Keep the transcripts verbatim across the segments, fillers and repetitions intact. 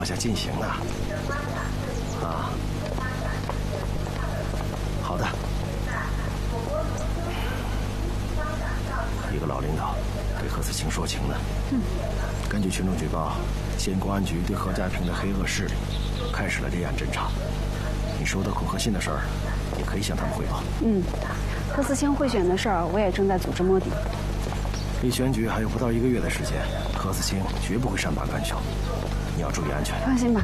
往下进行呢。啊，好的。一个老领导对何子清说情呢。嗯。根据群众举报，县公安局对何家坪的黑恶势力开始了立案侦查。你收到恐吓信的事儿，也可以向他们汇报。嗯。何子清贿选的事儿，我也正在组织摸底。离选举还有不到一个月的时间，何子清绝不会善罢甘休。你要注意安全。放心吧。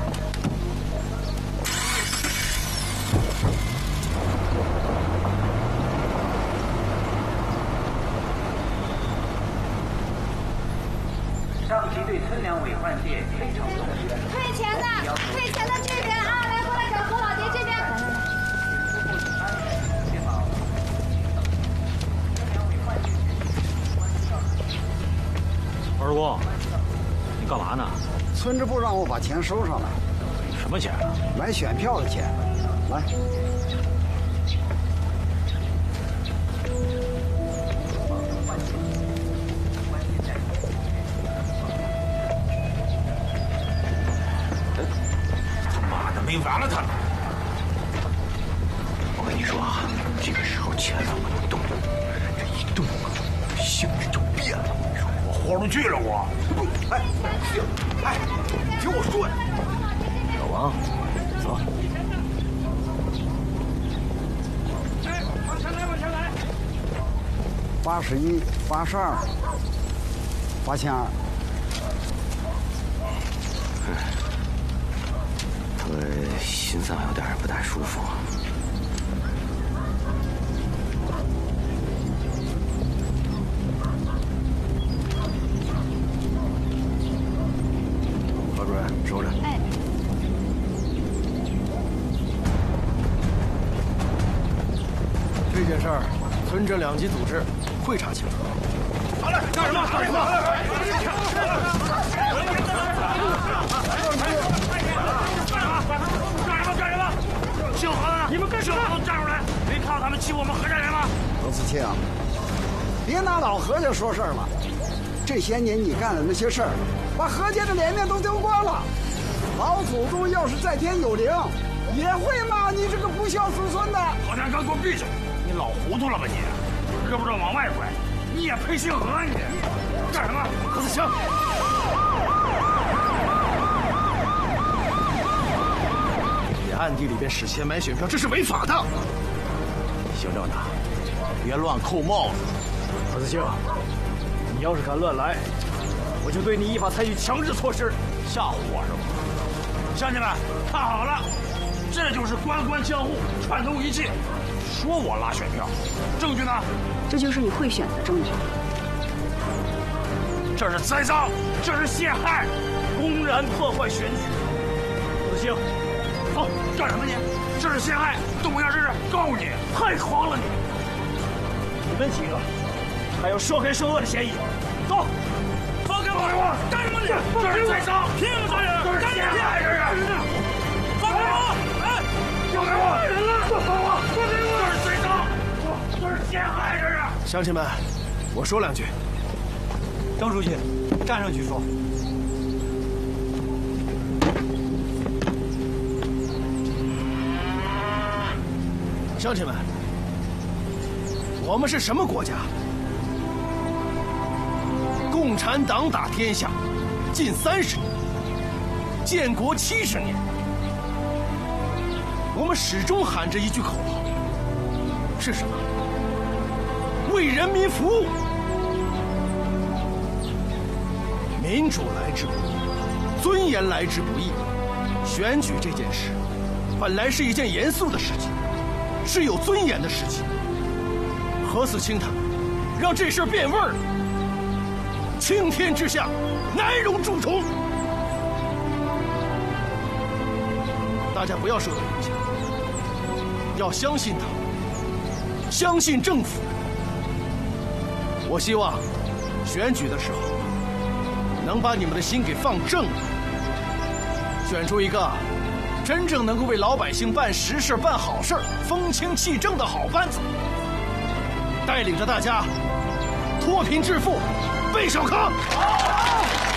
上级对村粮委换届非常重视。 退钱的，退钱的这边啊，来过来找何老爹这边。来来来。 二公，你干嘛呢？ 村支部让我把钱收上来。 什么钱啊？ 买选票的钱。来。 他妈的，没完了他！我跟你说啊，这个时候千万不能动，这一动啊，性质就变了。我豁出去了，我！哎，行，哎，听我说呀。 老王，走。 哎，往前来，往前来。 八十一，八十二，八千二。 他心脏有点不太舒服。高主任，收着。哎。这件事儿，村镇两级组织会查清楚。 好嘞，干什么？干什么？姓何的，你们干什么？站出来！没看到他们欺负我们何家人吗？ 何子清，别拿老何家说事儿了。这些年你干的那些事儿，把何家的脸面都丢光了。老祖宗要是在天有灵，也会骂你这个不孝子孙的。 何天刚，给我闭嘴！你老糊涂了吧你？胳膊肘往外拐，你也配姓何你？干什么？何子清！ 暗地里边使钱买选票，这是违法的。姓郑的，别乱扣帽子。 何子清，你要是敢乱来，我就对你依法采取强制措施。 吓唬我是吗？乡亲们，看好了，这就是官官相护，串通一气，说我拉选票，证据呢？ 这就是你贿选的证据。 这是栽赃，这是陷害， 公然破坏选举。何子清。 走，干什么你？这是陷害，动不下试试，告你！ 太狂了你！你们几个还有涉黑涉恶的嫌疑，走！ 放开我！干什么你？这是栽赃，凭什么抓人？这是陷害，这是！放开我！哎，放开我！人了！放开我！放开我！这是栽赃，这是陷害，这是！ 乡亲们，我说两句。 张书记，站上去说。 乡亲们，我们是什么国家？共产党打天下近三十年，建国七十年，我们始终喊着一句口号，是什么？为人民服务。民主来之不易，尊严来之不易。选举这件事，本来是一件严肃的事情。是有尊严的事情。何子清他让这事儿变味儿了。青天之下，难容蛀虫。大家不要受到影响，要相信他，相信政府。我希望选举的时候能把你们的心给放正了，选出一个真正能够为老百姓办实事、办好事、风清气正的好班子，带领着大家脱贫致富，奔小康。